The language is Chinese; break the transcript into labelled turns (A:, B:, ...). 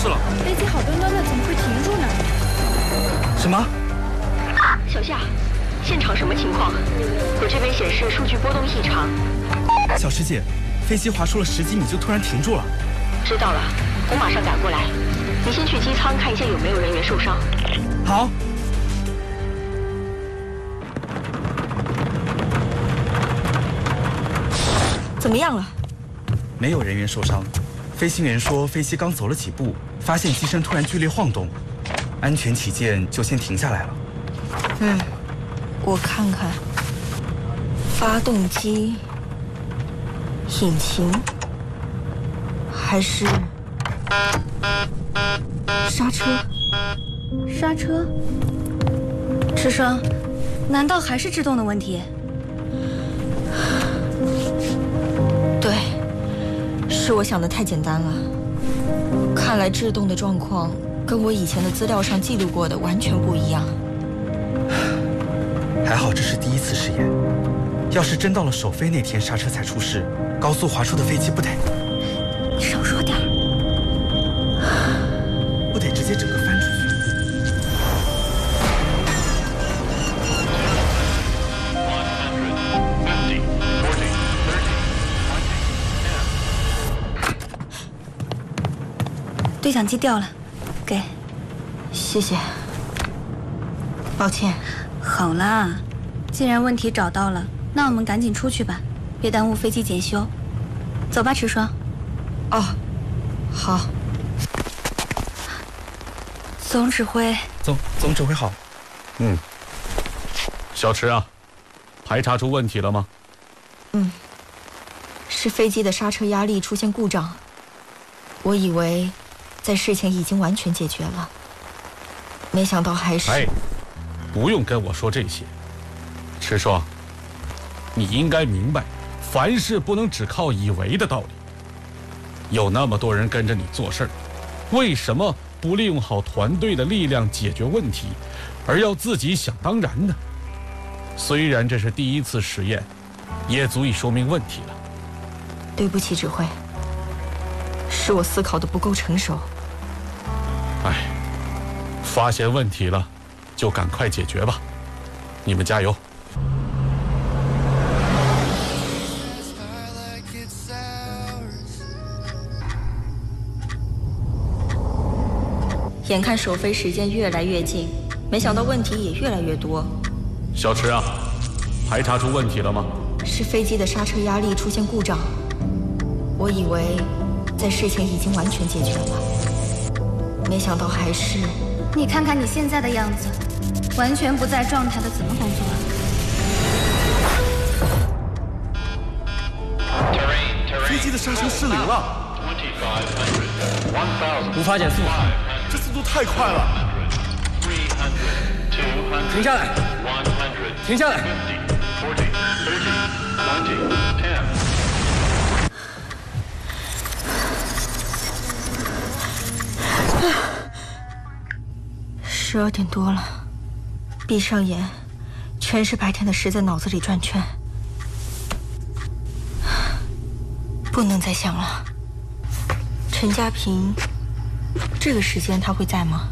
A: 事了？
B: 飞机好端端的，怎么会停住呢？
A: 什么？
C: 小夏，现场什么情况？我这边显示数据波动异常。
A: 小师姐，飞机滑出了10几米就突然停住了。
C: 知道了，我马上赶过来。你先去机舱看一下有没有人员受伤。
A: 好。
D: 怎么样了？
A: 没有人员受伤。飞行员说，飞机刚走了几步，发现机身突然剧烈晃动，安全起见就先停下来了。
D: 我看看，发动机、引擎，还是刹车？
B: 刹车？赤霜，难道还是制动的问题？
D: 对，是我想的太简单了。看来制动的状况跟我以前的资料上记录过的完全不一样。
A: 还好这是第1次试验，要是真到了首飞那天刹车才出事，高速滑出的飞机不得……
B: 你少说点儿，
A: 不得直接整个翻出去。
B: 对讲机掉了，给。
D: 谢谢。抱歉。
B: 好啦，既然问题找到了，那我们赶紧出去吧，别耽误飞机检修。走吧，赤霜。
D: 哦，好。
B: 总指挥。
A: 总指挥好。
E: 小池啊，排查出问题了吗？
D: 是飞机的刹车压力出现故障。我以为在事情已经完全解决了，没想到还是……
E: 不用跟我说这些，赤霜，你应该明白，凡事不能只靠以为的道理。有那么多人跟着你做事儿，为什么不利用好团队的力量解决问题，而要自己想当然呢？虽然这是第1次实验，也足以说明问题了。
D: 对不起，指挥，是我思考的不够成熟。
E: 发现问题了，就赶快解决吧。你们加油！
D: 眼看首飞时间越来越近，没想到问题也越来越多。
E: 小池啊，排查出问题了吗？
D: 是飞机的刹车压力出现故障。我以为在事情已经完全解决了，没想到还是……
B: 你看看你现在的样子，完全不在状态的，怎么工作
A: 啊？飞机的刹车失灵了，
F: 无法减速，
A: 这速度太快了！
F: 停下来！停下来！
D: 12点多了，闭上眼，全是白天的事在脑子里转圈，不能再想了。陈家平，这个时间他会在吗？